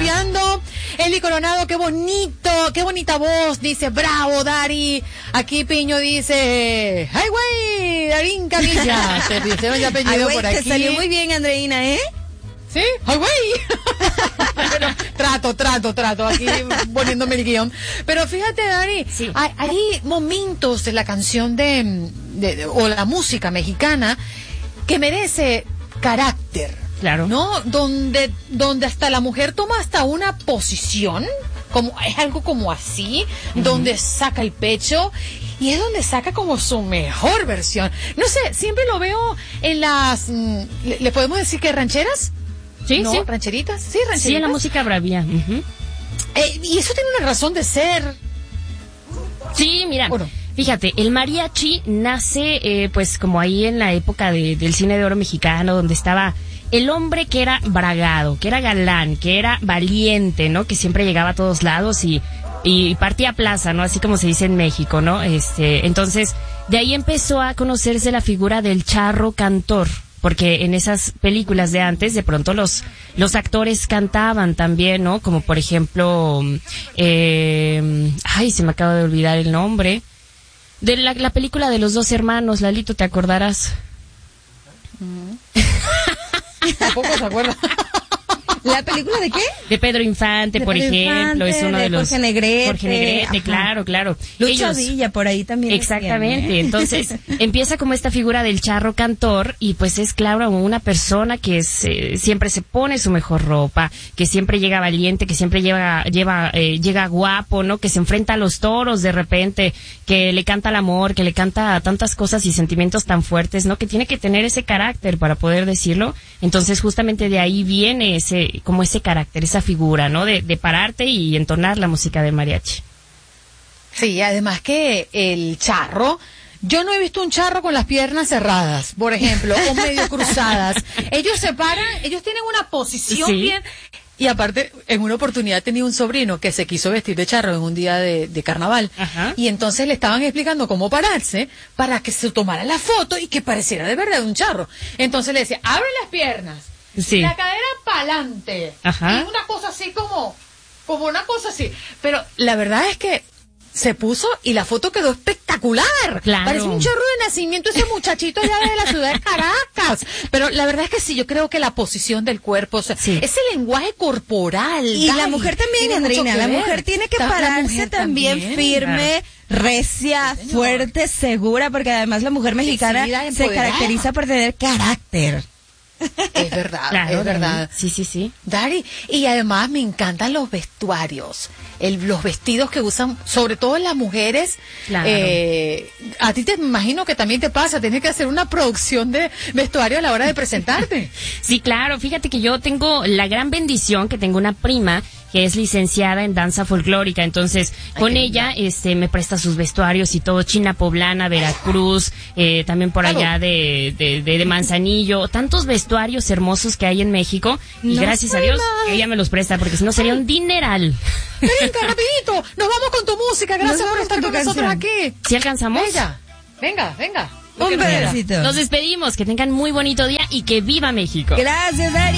enviando. Eli Coronado, qué bonito, qué bonita voz. Dice, bravo, Dari. Aquí Piño dice, ¡ay, güey! Darín Camilla. Se dice el apellido por aquí. Te salió muy bien, Andreina, ¿eh? ¿Sí? ¡Ay, güey! Bueno, trato, aquí poniéndome el guión. Pero fíjate, Dari, sí. hay momentos de la canción o la música mexicana que merece carácter. Claro. ¿No? Donde hasta la mujer toma hasta una posición, como es algo como así, donde saca el pecho y es donde saca como su mejor versión. No sé, siempre lo veo en las, ¿le podemos decir que rancheras? Sí, ¿no? sí. ¿Rancheritas? Sí, rancheritas. Sí, en la música bravía. Y eso tiene una razón de ser. Sí, mira. Bueno. Fíjate, el mariachi nace pues como ahí en la época del cine de oro mexicano, donde estaba el hombre que era bragado, que era galán, que era valiente, ¿no? Que siempre llegaba a todos lados y partía plaza, ¿no? Así como se dice en México, ¿no? Entonces, de ahí empezó a conocerse la figura del charro cantor, porque en esas películas de antes, de pronto los actores cantaban también, ¿no? Como por ejemplo, se me acaba de olvidar el nombre. De la película de los dos hermanos, Lalito, ¿te acordarás? Tampoco se acuerda. ¿La película de qué? De Pedro Infante, por ejemplo, es uno de los... Jorge Negrete. Jorge Negrete, claro. Lucha Villa, por ahí también. Exactamente, entonces empieza como esta figura del charro cantor y pues es claro una persona que siempre se pone su mejor ropa, que siempre llega valiente, que siempre llega guapo, ¿no? Que se enfrenta a los toros de repente, que le canta al amor, que le canta tantas cosas y sentimientos tan fuertes, ¿no? Que tiene que tener ese carácter para poder decirlo. Entonces justamente de ahí viene ese carácter, esa figura, ¿no? De pararte y entonar la música del mariachi. Sí, además que el charro, yo no he visto un charro con las piernas cerradas, por ejemplo, o medio cruzadas. Ellos se paran, ellos tienen una posición bien. Y aparte, en una oportunidad tenía un sobrino que se quiso vestir de charro en un día de carnaval. Ajá. Y entonces le estaban explicando cómo pararse para que se tomara la foto y que pareciera de verdad un charro. Entonces le decía, abre las piernas. Sí. La cadera para adelante. Ajá. Y una cosa así como una cosa así. Pero la verdad es que se puso y la foto quedó espectacular. Claro. Parece un chorro de nacimiento ese muchachito allá de la ciudad de Caracas. Pero la verdad es que sí, yo creo que la posición del cuerpo, o sea, ese lenguaje corporal. Y la mujer también, Andreina, la mujer tiene que pararse también firme, recia, fuerte, segura, porque además la mujer mexicana se caracteriza por tener carácter. Es verdad, claro, es verdad. Sí. Dari, y además me encantan los vestuarios, los vestidos que usan, sobre todo las mujeres. Claro. A ti te imagino que también te pasa, tienes que hacer una producción de vestuario a la hora de presentarte. Sí, claro, fíjate que yo tengo la gran bendición que tengo una prima que es licenciada en danza folclórica, entonces con ella me presta sus vestuarios y todo, China Poblana, Veracruz, también por allá de Manzanillo, tantos vestuarios hermosos que hay en México y gracias a Dios que ella me los presta, porque si no sería un dineral. Venga, rapidito, nos vamos con tu música, gracias por estar con nosotros aquí. ¿Sí alcanzamos? Venga. Un besito. Nos despedimos, que tengan muy bonito día y que viva México. Gracias, Dari.